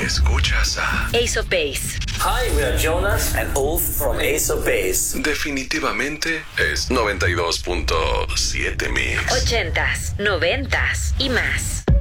Escuchas a Ace of Base. Hi, we are Jonas and Ulf from Ace of Base. Definitivamente es 92.7 Mix. 80s, 90s y más.